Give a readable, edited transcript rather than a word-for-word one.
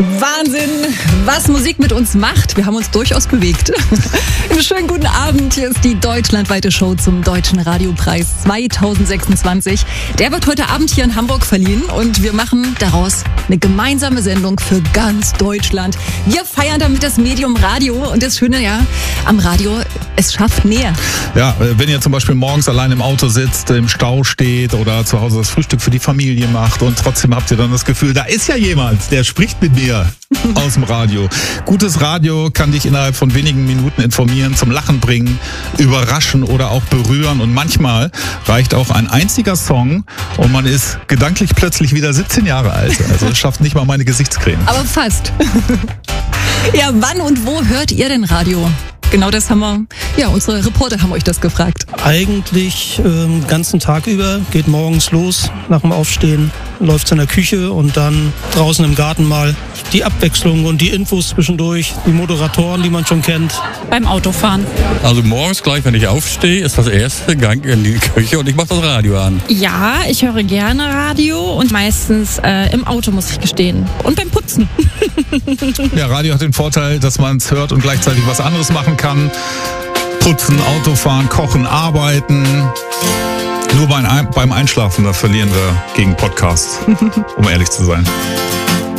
Wahnsinn, was Musik mit uns macht. Wir haben uns durchaus bewegt. Einen schönen guten Abend. Hier ist die deutschlandweite Show zum Deutschen Radiopreis 2026. Der wird heute Abend hier in Hamburg verliehen und wir machen daraus eine gemeinsame Sendung für ganz Deutschland. Wir feiern damit das Medium Radio und das Schöne am Radio, es schafft näher. Ja, wenn ihr zum Beispiel morgens allein im Auto sitzt, im Stau steht oder zu Hause das Frühstück für die Familie macht und trotzdem habt ihr dann das Gefühl, da ist ja jemand, der spricht mit mir aus dem Radio. Gutes Radio kann dich innerhalb von wenigen Minuten informieren, zum Lachen bringen, überraschen oder auch berühren und manchmal reicht auch ein einziger Song und man ist gedanklich plötzlich wieder 17 Jahre alt. Also es schafft nicht mal meine Gesichtscreme. Aber fast. Ja, wann und wo hört ihr denn Radio? Genau das unsere Reporter haben euch das gefragt. Eigentlich den ganzen Tag über, geht morgens los, nach dem Aufstehen, läuft's in der Küche und dann draußen im Garten mal die Abwechslung und die Infos zwischendurch, die Moderatoren, die man schon kennt. Beim Autofahren. Also morgens gleich, wenn ich aufstehe, ist das erste Gang in die Küche und ich mache das Radio an. Ja, ich höre gerne Radio und meistens im Auto, muss ich gestehen. Und beim Putzen. Ja, Radio hat den Vorteil, dass man es hört und gleichzeitig was anderes machen kann. Putzen, Autofahren, kochen, arbeiten. Nur beim Einschlafen, da verlieren wir gegen Podcasts, um ehrlich zu sein.